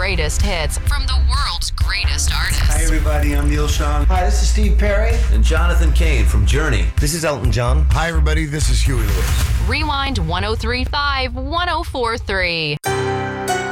greatest hits from the world's greatest artists. Hi, everybody. I'm Neil Sean. Hi, this is Steve Perry. And Jonathan Cain from Journey. This is Elton John. Hi, everybody. This is Huey Lewis. Rewind 103.5, 104.3.